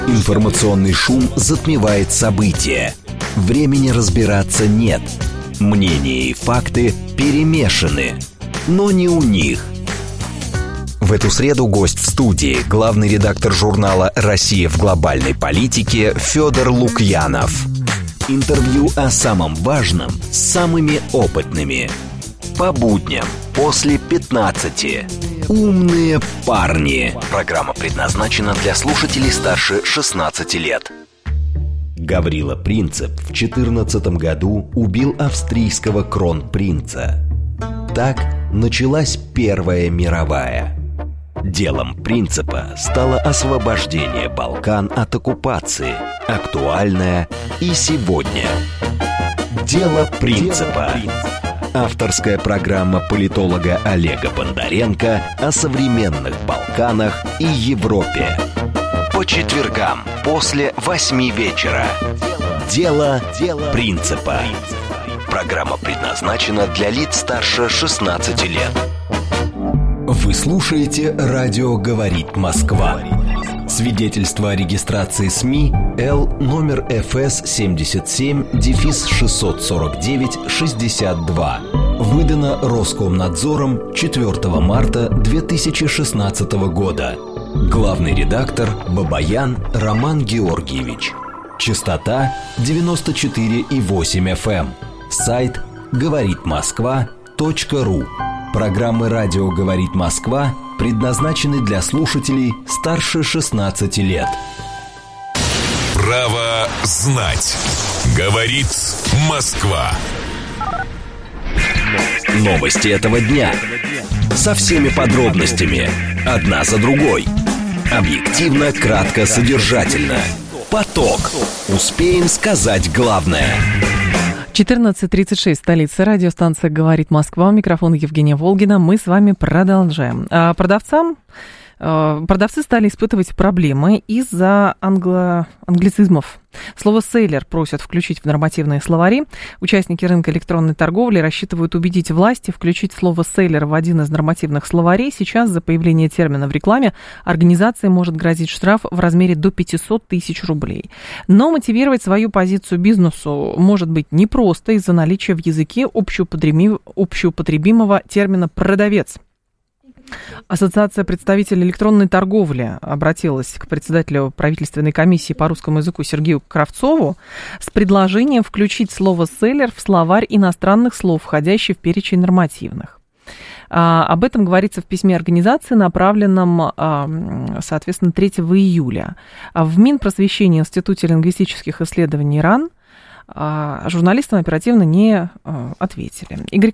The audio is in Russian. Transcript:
Информационный шум затмевает события. Времени разбираться нет. Мнения и факты перемешаны. Но не у них. В эту среду гость в студии, главный редактор журнала «Россия в глобальной политике» Федор Лукьянов. Интервью о самом важном с самыми опытными. По будням после 15. Умные парни. Программа предназначена для слушателей старше 16 лет. Гаврила Принцип в 14 году убил австрийского кронпринца. Так началась Первая мировая. Делом Принципа стало освобождение Балкан от оккупации, актуальное и сегодня. Дело Принципа. Авторская программа политолога Олега Бондаренко о современных Балканах и Европе. По четвергам после 8 вечера. Дело Принципа. Программа предназначена для лиц старше 16 лет. Вы слушаете «Радио говорит Москва». Свидетельство о регистрации СМИ Л номер ФС 77-649-62. Выдано Роскомнадзором 4 марта 2016 года. Главный редактор Бабаян Роман Георгиевич. Частота 94,8 FM. Сайт говоритмосква.ру. Программы «Радио говорит Москва» предназначены для слушателей старше 16 лет. Право знать. Говорит Москва. Новости этого дня. Со всеми подробностями. Одна за другой. Объективно, кратко, содержательно. Поток. Успеем сказать главное. 14:36, столица, радиостанция «Говорит Москва», микрофон Евгения Волгина. Мы с вами продолжаем. Продавцы стали испытывать проблемы из-за англицизмов. Слово «сейлер» просят включить в нормативные словари. Участники рынка электронной торговли рассчитывают убедить власти включить слово «сейлер» в один из нормативных словарей. Сейчас за появление термина в рекламе организации может грозить штраф в размере до 500 тысяч рублей. Но мотивировать свою позицию бизнесу может быть непросто из-за наличия в языке общеупотребимого термина «продавец». Ассоциация представителей электронной торговли обратилась к председателю правительственной комиссии по русскому языку Сергею Кравцову с предложением включить слово «селлер» в словарь иностранных слов, входящий в перечень нормативных. Об этом говорится в письме организации, направленном, соответственно, 3 июля. В Минпросвещении Институте лингвистических исследований РАН журналистам оперативно не ответили. Игорь